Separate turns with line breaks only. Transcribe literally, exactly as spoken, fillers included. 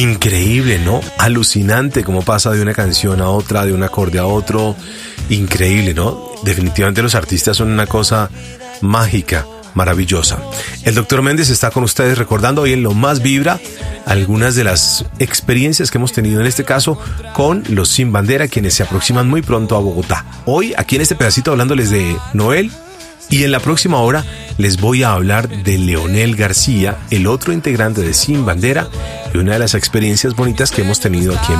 Increíble, ¿no? Alucinante cómo pasa de una canción a otra, de un acorde a otro. Increíble, ¿no? Definitivamente los artistas son una cosa mágica, maravillosa. El doctor Méndez está con ustedes recordando hoy en Lo Más Vibra algunas de las experiencias que hemos tenido, en este caso con los Sin Bandera, quienes se aproximan muy pronto a Bogotá. Hoy, aquí en este pedacito, hablándoles de Noel, y en la próxima hora les voy a hablar de Leonel García, el otro integrante de Sin Bandera, y una de las experiencias bonitas que hemos tenido aquí en